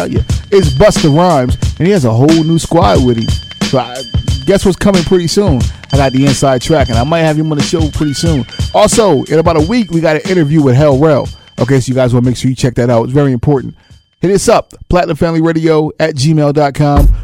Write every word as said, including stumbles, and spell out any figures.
Yeah. It's Busta Rhymes, and he has a whole new squad with him. So I guess what's coming pretty soon. I got the inside track, and I might have him on the show pretty soon. Also, in about a week, we got an interview with Hell Rell. Okay, so you guys want to make sure you check that out. It's very important. Hit us up, platinum family radio at gmail dot com.